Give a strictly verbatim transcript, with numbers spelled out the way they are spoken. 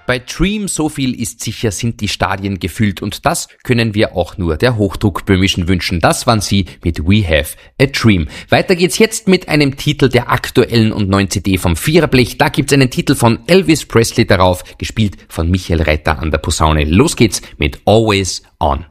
bei Dream, so viel ist sicher, sind die Stadien gefüllt und das können wir auch nur der Hochdruckböhmischen wünschen. Das waren sie mit We Have a Dream. Weiter geht's jetzt mit einem Titel der aktuellen und neuen C D vom Viererblech. Da gibt's einen Titel von Elvis Presley darauf, gespielt von Michael Reiter an der Posaune. Los geht's mit Always On.